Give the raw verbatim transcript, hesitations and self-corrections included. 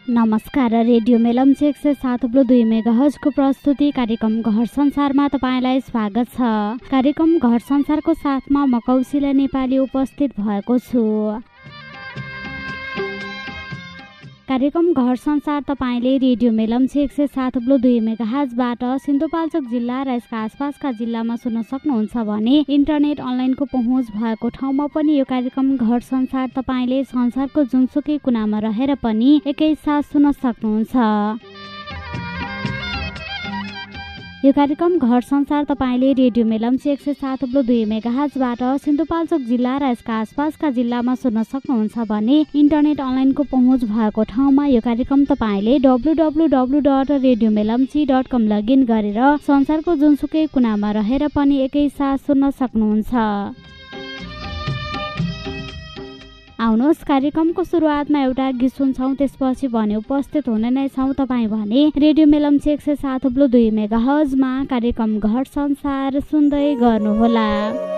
नमस्कार, रेडियो मेलम्ची एक सय सात थुप्रो दुई मेगाहर्जको प्रस्तुति कार्यक्रम घर संसारमा तपाईँलाई स्वागत छ। कार्यक्रम घर संसारको साथमा म कौशिला नेपाली उपस्थित भएको छु। कार्यक्रम घर संसार तपाईँले रेडियो मेलम्ची एक सय सात थुप्रो दुई मेगाहर्जबाट सिन्धुपाल्चोक जिल्ला र यसका आसपासका जिल्लामा सुन्न सक्नुहुन्छ भने इन्टरनेट अनलाइनको पहुँच भएको ठाउँमा पनि यो कार्यक्रम घर संसार तपाईँले संसारको जुनसुकै कुनामा रहेर पनि एकैसाथ सुन्न सक्नुहुन्छ। यो कार्यक्रम घर संसार तपाईँले रेडियो मेलम्ची एक सय सात थुप्रो दुई मेगाहर्जबाट सिन्धुपाल्चोक जिल्ला र यसका आसपासका जिल्लामा सुन्न सक्नुहुन्छ भने इन्टरनेट अनलाइनको पहुँच भएको ठाउँमा यो कार्यक्रम तपाईँले W W W dot radio Melamchi dot com login गरेर संसारको जुनसुकै कुनामा रहेर पनि एकैसाथ सुन्न सक्नुहुन्छ। आउनुहोस्, कार्यक्रमको सुरुवातमा एउटा गीत सुन्छौँ, त्यसपछि भने उपस्थित हुने नै छौँ तपाईँ भने रेडियो मेलम्ची एक सय सात थुप्रो दुई मेगाहर्जमा कार्यक्रम घर संसार सुन्दै गर्नुहोला।